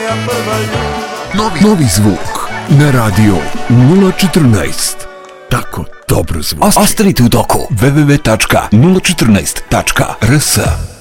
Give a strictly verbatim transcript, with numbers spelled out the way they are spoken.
moja prva ljubav. Novi, novi zvuk na radio nula četrnaest. Tako dobro zvuči. Ostanite u toku. w w w tačka nula četrnaest tačka r s